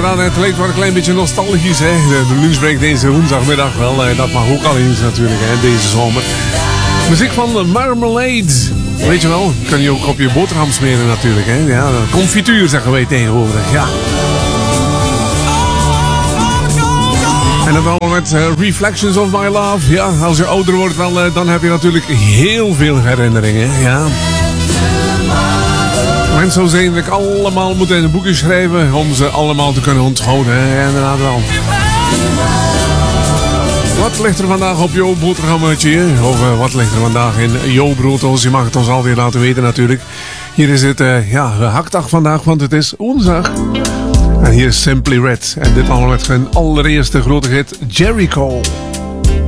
eraan. Het leek wel een klein beetje nostalgisch, hè. De lunchbreak deze woensdagmiddag. Wel, dat mag ook al eens natuurlijk, hè, deze zomer. Muziek van Marmalade. Weet je wel, kan je ook op je boterham smeren natuurlijk, hè. Ja, confituur zeggen wij tegenwoordig, ja. En dan wel met Reflections of My Love. Ja, als je ouder wordt, wel, dan heb je natuurlijk heel veel herinneringen, ja. En zo zijn we allemaal moeten in een boekje schrijven om ze allemaal te kunnen onthouden. Ja, inderdaad wel. Wat ligt er vandaag op jouw boterhammetje? Of wat ligt er vandaag in jouw brooddoos? Je mag het ons alweer laten weten natuurlijk. Hier is het haktdag vandaag, want het is woensdag. En hier is Simply Red. En dit allemaal met zijn allereerste grote hit, Jericho.